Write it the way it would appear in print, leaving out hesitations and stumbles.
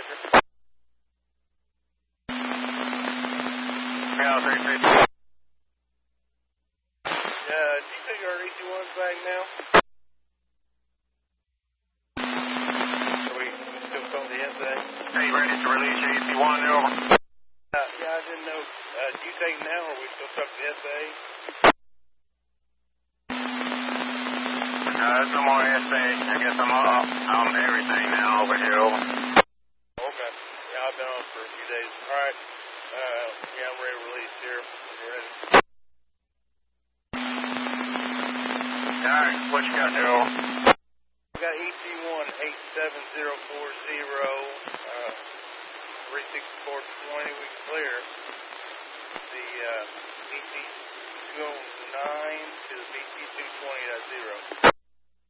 Badger. Yeah, 360. Do you think our EC1's back now? Are we still calling the SA? Are you ready to release your EC1 over? Yeah, I didn't know. Do you take now, or are we still talking to the SA? There's no more SA. I guess I'm on everything now over here. Over. Okay. Yeah, I've been on for a few days. All right. Yeah, I'm ready to release here. You ready? All right, what you got there, over? We got EC1 87040, 36420, we clear. The BT209 to the BT220.0.